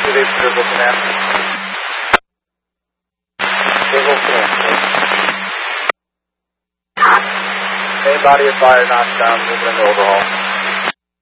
Visual command. Visual command. Main body of fire knocked down, moving into overhaul.